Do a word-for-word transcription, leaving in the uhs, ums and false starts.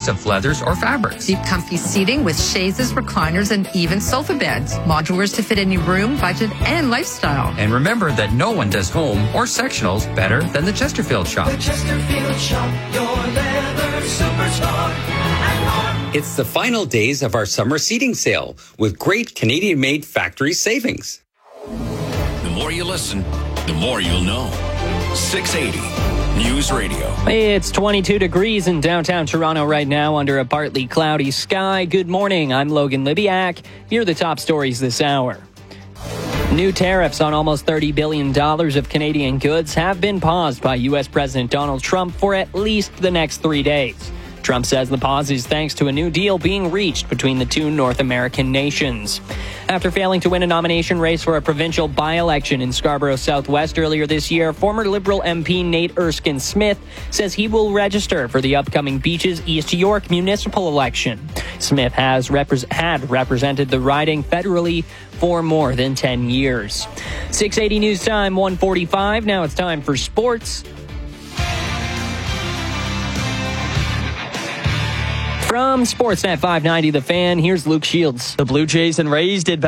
of leathers or fabrics. Deep comfy seating with chaises, recliners, and even sofa beds. Modulars to fit any room, budget, and lifestyle. And remember that no one does home or sectionals better than the Chesterfield Shop. The Chesterfield Shop, your leather superstar. It's the final days of our summer seating sale with great Canadian-made factory savings. The more you listen, the more you'll know. six eighty News Radio. It's twenty-two degrees in downtown Toronto right now under a partly cloudy sky. Good morning. I'm Logan Libiak. Here are the top stories this hour. New tariffs on almost thirty billion dollars of Canadian goods have been paused by U S President Donald Trump for at least the next three days. Trump says the pause is thanks to a new deal being reached between the two North American nations. After failing to win a nomination race for a provincial by-election in Scarborough Southwest earlier this year, former Liberal M P Nate Erskine-Smith says he will register for the upcoming Beaches East York municipal election. Smith has repre- had represented the riding federally for more than ten years. six eighty News Time, one forty-five. Now it's time for sports. From Sportsnet five ninety The Fan, here's Luke Shields. The Blue Jays and Rays did